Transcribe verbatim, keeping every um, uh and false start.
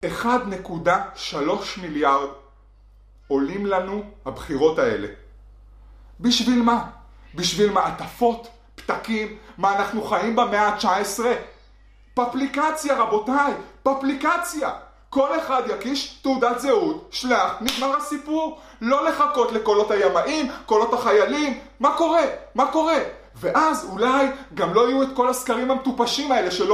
אחד נקודה שלוש מיליארד עולים לנו הבחירות האלה. בשביל מה? בשביל מעטפות, פתקים, מה אנחנו חיים במאה ה-תשע עשרה? פפליקציה רבותיי, פפליקציה. כל אחד יקיש תעודת זהות, שלח, נגמר הסיפור. לא לחכות לקולות הימאים, קולות החיילים. מה קורה? מה קורה? ואז אולי גם לא יהיו את כל הסקרים המטופשים האלה שלא